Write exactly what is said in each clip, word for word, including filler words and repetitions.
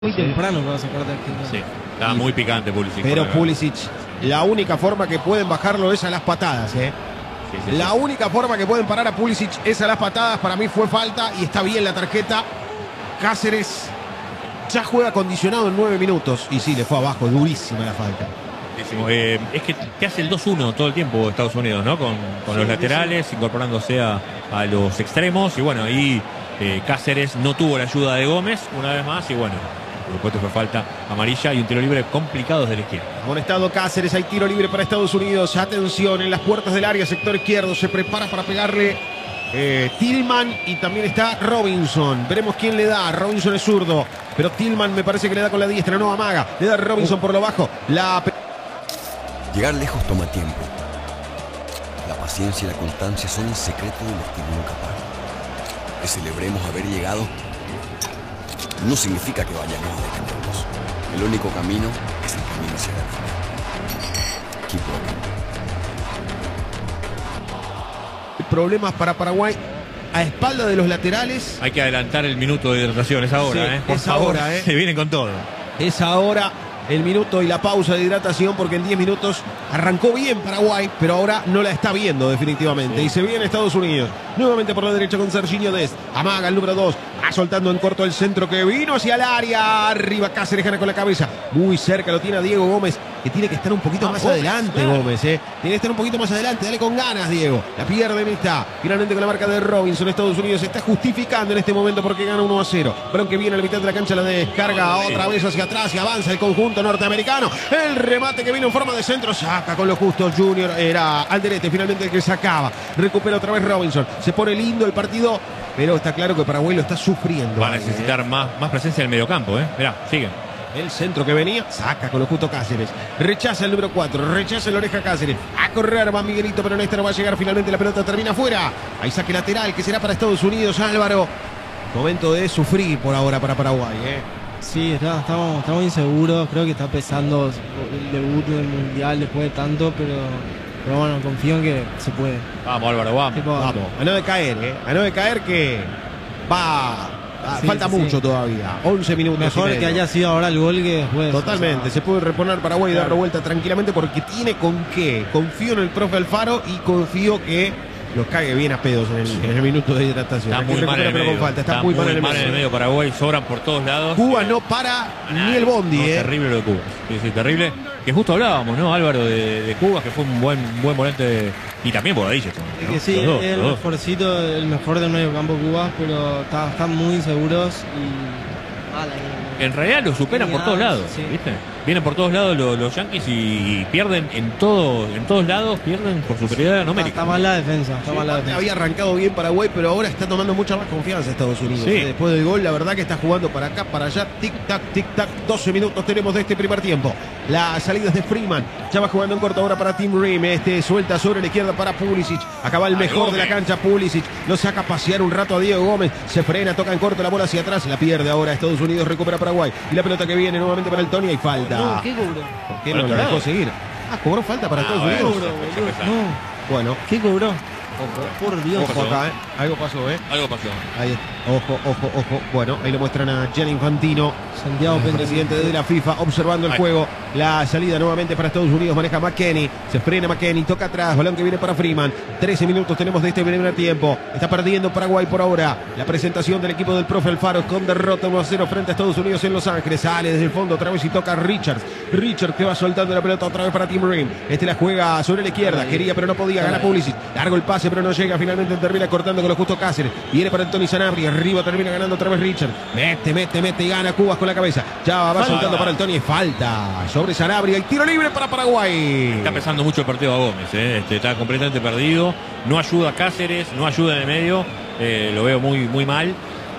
Muy sí. temprano para sacar de Argentina. Sí, está muy picante Pulisic. Pero Pulisic, la única forma que pueden bajarlo es a las patadas, ¿eh? Sí, sí, la sí. única forma que pueden parar a Pulisic es a las patadas. Para mí fue falta y está bien la tarjeta. Cáceres ya juega condicionado en nueve minutos. Y sí, le fue abajo, durísima la falta. Eh, es que te hace el dos uno todo el tiempo Estados Unidos, ¿no? Con, con los Sí, laterales, sí. incorporándose a, a los extremos. Y bueno, ahí eh, Cáceres no tuvo la ayuda de Gómez una vez más. Y bueno, por supuesto fue falta amarilla y un tiro libre complicado desde la izquierda. Amonestado Cáceres, hay tiro libre para Estados Unidos. Atención, en las puertas del área, sector izquierdo. Se prepara para pegarle eh, Tillman y también está Robinson. Veremos quién le da. Robinson es zurdo, pero Tillman me parece que le da con la diestra, no amaga. Le da Robinson por lo bajo. La... Llegar lejos toma tiempo. La paciencia y la constancia son el secreto del estilo nunca para. Que celebremos haber llegado no significa que vayamos a detenernos. El único camino es el camino hacia la final. Keep walking. Problemas para Paraguay a espalda de los laterales. Hay que adelantar el minuto de hidratación, es ahora, Sí, ¿eh? Por es favor, ahora, ¿eh? se vienen con todo. Es ahora el minuto y la pausa de hidratación, porque en diez minutos arrancó bien Paraguay, pero ahora no la está viendo definitivamente. Sí. Y se viene Estados Unidos. Nuevamente por la derecha con Serginho Dest. Amaga el número dos. Va soltando en corto el centro que vino hacia el área. Arriba Cáceres gana con la cabeza. Muy cerca lo tiene a Diego Gómez, que tiene que estar un poquito Ah, más Gómez, adelante, claro. Gómez, ¿eh? Tiene que estar un poquito más adelante. Dale con ganas, Diego. La pierde en esta. Finalmente con la marca de Robinson. Estados Unidos se está justificando en este momento porque gana uno a cero. Balón que viene a la mitad de la cancha, la descarga otra vez hacia atrás y avanza el conjunto norteamericano. El remate que vino en forma de centro. Saca con lo justo Junior. Era Alderete finalmente el que sacaba. Recupera otra vez Robinson. Se pone lindo el partido, pero está claro que Paraguay lo está sufriendo. Va a necesitar más, más presencia en el mediocampo, ¿eh? Mirá, sigue. El centro que venía, saca con lo justo Cáceres. Rechaza el número cuatro, rechaza el oreja Cáceres. A correr va Miguelito, pero en esta no va a llegar. Finalmente la pelota termina afuera. Hay saque lateral que será para Estados Unidos, Álvaro. Momento de sufrir por ahora para Paraguay, ¿eh? Sí, está- estamos, estamos inseguros. Creo que está pesando el debut del Mundial después de tanto, pero, pero bueno, confío en que se puede. Vamos, Álvaro, vamos. Tipo, Vamos, a no decaer, ¿eh? A no decaer que va... ah, Sí, falta sí, mucho sí. todavía. once minutos. y Mejor medio. que haya sido ahora el gol que después. Totalmente, o sea, se puede reponer Paraguay y Claro. darlo vuelta tranquilamente porque tiene con qué. Confío en el profe Alfaro y confío que los cague bien a pedos en el, en el minuto de hidratación. Está Hay que muy mal en recupera, el pero con medio. falta. Está, muy mal en el medio. medio Paraguay, sobran por todos lados. Cuba Eh, no para ni el bondi, no, ¿eh? Terrible lo de Cuba. Sí, sí, terrible. Que justo hablábamos, ¿no, Álvaro, de, de Cuba, que fue un buen, buen volante de- y también Bobadilla. Es ¿no? que sí, Los dos, es el los dos. mejorcito, el mejor del medio campo Cuba, pero está- están muy inseguros y. Mala, En realidad lo superan por todos lados, Sí. ¿viste? Vienen por todos lados los, los Yankees y pierden en todo, en todos lados, pierden por superioridad Está, numérica. está mal la defensa, está mal la defensa. Había arrancado bien Paraguay, pero ahora está tomando mucha más confianza Estados Unidos. Sí. ¿eh? Después del gol, la verdad que está jugando para acá, para allá. Tic-tac, tic-tac. doce minutos tenemos de este primer tiempo. La salida es de Freeman. Ya va jugando en corto ahora para Tim Ream. Este suelta sobre la izquierda para Pulisic. Acaba el Ay, mejor de la Gómez. cancha, Pulisic. Lo saca a pasear un rato a Diego Gómez. Se frena, toca en corto la bola hacia atrás. La pierde ahora Estados Unidos, recupera Paraguay. Y la pelota que viene nuevamente para el Tony. Hay falta. No, ¿qué cobró? ¿Por qué Por no otro la dejó lado. seguir? Ah, cobró falta para Ah, Estados bueno. Unidos. Cobró, Fecha boludo. pesada. No, Bueno, ¿qué cobró? Por Dios. ojo acá, ¿eh? Algo pasó, ¿eh? Algo pasó. Ahí, ojo, ojo, ojo. Bueno, ahí lo muestran a Gianni Infantino, Santiago el Pendejo. presidente de la FIFA, observando el Ay. juego. La salida nuevamente para Estados Unidos, maneja McKennie. Se frena McKennie, toca atrás, balón que viene para Freeman. trece minutos tenemos de este primer tiempo. Está perdiendo Paraguay por ahora. La presentación del equipo del profe Alfaro con derrota uno a cero frente a Estados Unidos en Los Ángeles. Sale desde el fondo otra vez y toca a Richards. Richards que va soltando la pelota otra vez para Tim Ream. Este la juega sobre la izquierda. Quería pero no podía. Gana Pulisic. Largo el pase pero no llega. Finalmente termina cortando con lo justo Cáceres. Viene para Anthony Sanabria. Arriba termina ganando otra vez Richards. Mete, mete, mete y gana Cubas con la cabeza. Ya va Falta. soltando para el Tony. Falta sobre Sanabria. Y tiro libre para Paraguay. Está pesando mucho el partido a Gómez, ¿eh? Este, está completamente perdido. No ayuda a Cáceres, no ayuda en el medio. Eh, lo veo muy, muy mal.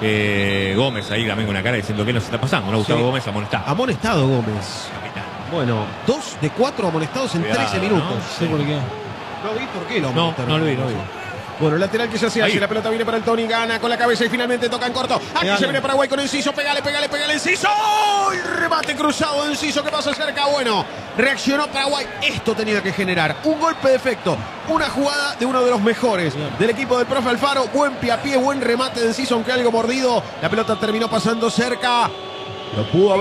Eh, Gómez ahí también con la cara diciendo que nos está pasando. No, Gustavo Sí. Gómez amonestado. Amonestado Gómez. Capitán. Bueno, dos de cuatro amonestados en Cuidado, trece minutos. ¿no? No sé por qué. No vi por qué lo No, amonestaron. no lo vi, no lo vi. Bueno, lateral que se hace, Ahí. la pelota viene para el Tony, gana con la cabeza y finalmente toca en corto. Aquí Pegale. se viene Paraguay con Enciso, pégale, pégale, pégale, Enciso. El remate cruzado de Enciso que pasa cerca. Bueno, reaccionó Paraguay. Esto tenía que generar un golpe de efecto, una jugada de uno de los mejores Bien. del equipo del profe Alfaro. Buen pie a pie, buen remate de Enciso, aunque algo mordido. La pelota terminó pasando cerca. Lo pudo